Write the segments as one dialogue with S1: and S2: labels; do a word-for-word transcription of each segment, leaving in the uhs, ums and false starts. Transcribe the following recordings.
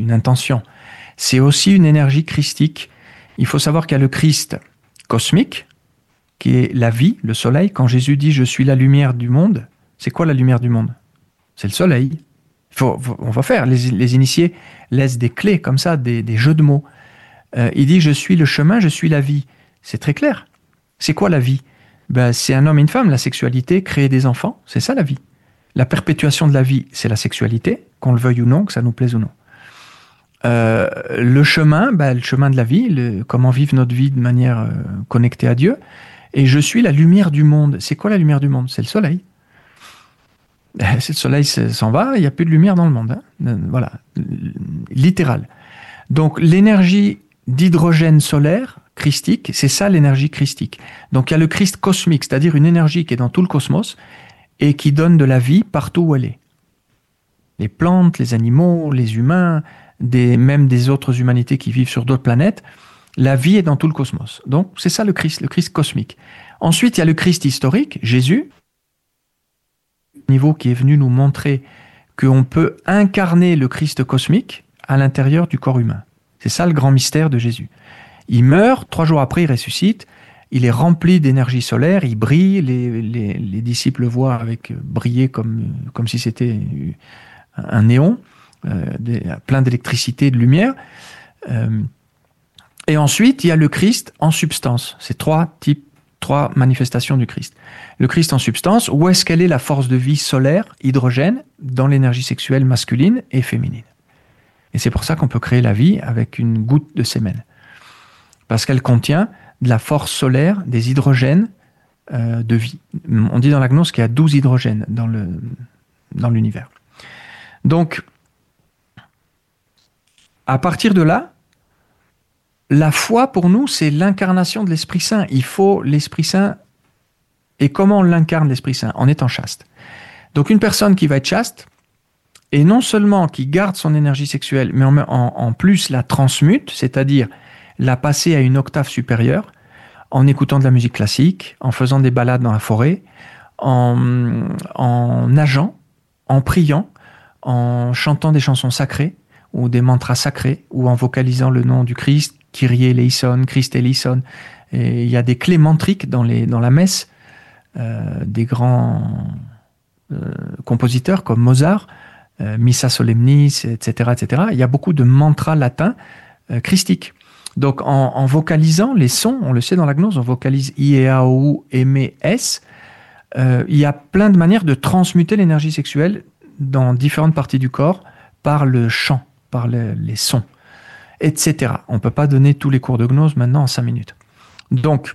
S1: une intention. C'est aussi une énergie christique. Il faut savoir qu'il y a le Christ cosmique, qui est la vie, le soleil. Quand Jésus dit « je suis la lumière du monde », c'est quoi la lumière du monde? C'est le soleil. Il faut, faut, on va faire, les, les initiés laissent des clés comme ça, des, des jeux de mots. Euh, il dit « je suis le chemin, je suis la vie ». C'est très clair. C'est quoi la vie? Ben, c'est un homme et une femme, la sexualité, créer des enfants, c'est ça la vie. La perpétuation de la vie, c'est la sexualité, qu'on le veuille ou non, que ça nous plaise ou non. Euh, le chemin, ben, le chemin de la vie, le, comment vivre notre vie de manière euh, connectée à Dieu. Et je suis la lumière du monde. C'est quoi la lumière du monde? C'est le soleil. Si le soleil s'en va, il n'y a plus de lumière dans le monde. Hein. Voilà, littéral. Donc l'énergie d'hydrogène solaire, christique, c'est ça l'énergie christique. Donc il y a le Christ cosmique, c'est-à-dire une énergie qui est dans tout le cosmos et qui donne de la vie partout où elle est. Les plantes, les animaux, les humains, des, même des autres humanités qui vivent sur d'autres planètes, la vie est dans tout le cosmos. Donc c'est ça le Christ, le Christ cosmique. Ensuite, il y a le Christ historique, Jésus, niveau qui est venu nous montrer qu'on peut incarner le Christ cosmique à l'intérieur du corps humain. C'est ça le grand mystère de Jésus. Il meurt, trois jours après, il ressuscite, il est rempli d'énergie solaire, il brille, les, les, les disciples le voient avec, briller comme, comme si c'était un néon, euh, des, plein d'électricité, de lumière. Euh, et ensuite, il y a le Christ en substance. C'est trois types, trois manifestations du Christ. Le Christ en substance, où est-ce qu'elle est la force de vie solaire, hydrogène, dans l'énergie sexuelle masculine et féminine. Et c'est pour ça qu'on peut créer la vie avec une goutte de sémen. Parce qu'elle contient de la force solaire, des hydrogènes euh, de vie. On dit dans la gnose qu'il y a douze hydrogènes dans, le, dans l'univers. Donc, à partir de là, la foi pour nous, c'est l'incarnation de l'Esprit Saint. Il faut l'Esprit Saint. Et comment on l'incarne, l'Esprit Saint? En étant chaste. Donc une personne qui va être chaste, et non seulement qui garde son énergie sexuelle, mais en, en, en plus la transmute, c'est-à-dire la passer à une octave supérieure, en écoutant de la musique classique, en faisant des balades dans la forêt, en, en nageant, en priant, en chantant des chansons sacrées, ou des mantras sacrés, ou en vocalisant le nom du Christ, Kyrie eleison, Christ eleison. Et il y a des clés mantriques dans, les, dans la messe, euh, des grands euh, compositeurs comme Mozart, euh, Missa Solemnis, et cetera, et cetera. Il y a beaucoup de mantras latins euh, christiques. Donc, en, en vocalisant les sons, on le sait dans la gnose, on vocalise I, E, A, O, U, M, E, S. Euh, il y a plein de manières de transmuter l'énergie sexuelle dans différentes parties du corps par le chant, par le, les sons, et cetera. On ne peut pas donner tous les cours de gnose maintenant en cinq minutes. Donc,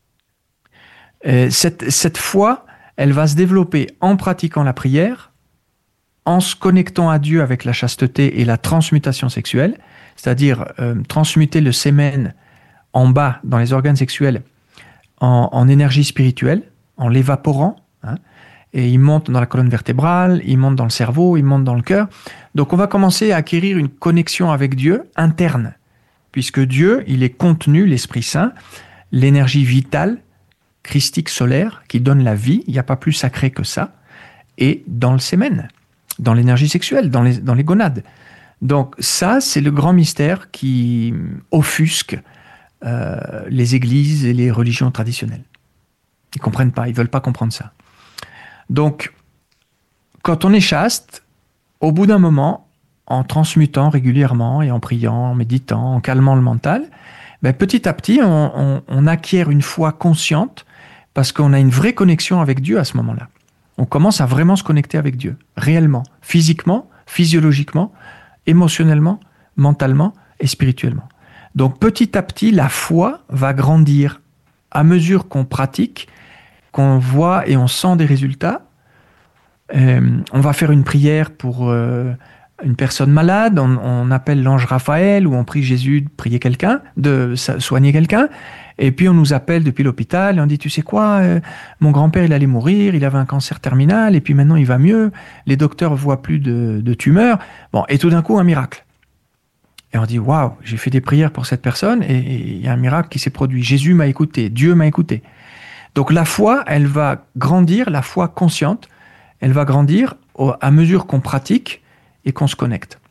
S1: euh, cette, cette foi, elle va se développer en pratiquant la prière, en se connectant à Dieu avec la chasteté et la transmutation sexuelle, c'est-à-dire euh, transmuter le sémen en bas dans les organes sexuels en, en énergie spirituelle, en l'évaporant, hein, et il monte dans la colonne vertébrale, il monte dans le cerveau, il monte dans le cœur. Donc on va commencer à acquérir une connexion avec Dieu interne, puisque Dieu, il est contenu, l'Esprit Saint, l'énergie vitale, christique solaire, qui donne la vie, il n'y a pas plus sacré que ça, et dans le sémen, dans l'énergie sexuelle, dans les, dans les gonades. Donc ça, c'est le grand mystère qui offusque euh, les églises et les religions traditionnelles. Ils ne comprennent pas, ils ne veulent pas comprendre ça. Donc, quand on est chaste, au bout d'un moment, en transmutant régulièrement et en priant, en méditant, en calmant le mental, ben petit à petit, on, on, on acquiert une foi consciente parce qu'on a une vraie connexion avec Dieu à ce moment-là. On commence à vraiment se connecter avec Dieu, réellement, physiquement, physiologiquement, émotionnellement, mentalement et spirituellement. Donc petit à petit, la foi va grandir à mesure qu'on pratique, qu'on voit et on sent des résultats. Euh, on va faire une prière pour euh, une personne malade, on, on appelle l'ange Raphaël ou on prie Jésus de prier quelqu'un, de soigner quelqu'un, et puis on nous appelle depuis l'hôpital et on dit tu sais quoi, euh, mon grand-père il allait mourir, il avait un cancer terminal et puis maintenant il va mieux, les docteurs voient plus de, de tumeurs, bon, et tout d'un coup un miracle. Et on dit waouh, j'ai fait des prières pour cette personne et il y a un miracle qui s'est produit, Jésus m'a écouté, Dieu m'a écouté. Donc la foi, elle va grandir, la foi consciente, elle va grandir au, à mesure qu'on pratique et qu'on se connecte.